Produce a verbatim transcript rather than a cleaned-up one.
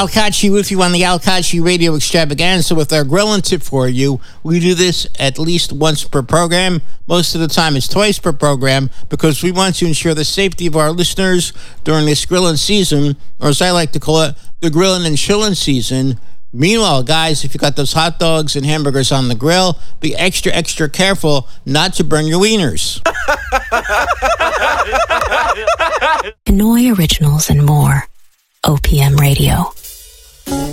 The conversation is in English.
Al Kachi with you on the Al Kachi Radio Extravaganza with our grilling tip for you. We do this at least once per program. Most of the time it's twice per program because we want to ensure the safety of our listeners during this grilling season, or as I like to call it, the grilling and chilling season. Meanwhile, guys, if you got those hot dogs and hamburgers on the grill, be extra, extra careful not to burn your wieners. Hanoi Originals and more. O P M Radio.